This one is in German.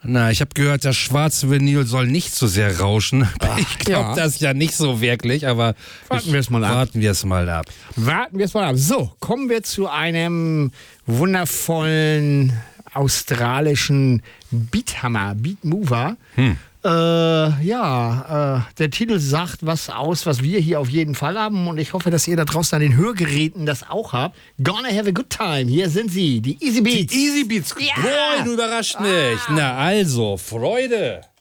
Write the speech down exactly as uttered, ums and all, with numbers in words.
Na, ich habe gehört, das schwarze Vinyl soll nicht so sehr rauschen. Ach, ich glaube ja. das ja nicht so wirklich, aber Warten wir es mal ab. Warten wir es mal ab. Warten wir es mal ab. So, kommen wir zu einem wundervollen australischen Beathammer, Beatmover. Hm. Äh, ja, äh, der Titel sagt was aus, was wir hier auf jeden Fall haben, und ich hoffe, dass ihr da draußen an den Hörgeräten das auch habt. Gonna have a good time. Hier sind sie, die Easy Beats. Easy Beats. Ja. Boah, du überrascht mich. Na also, Freude.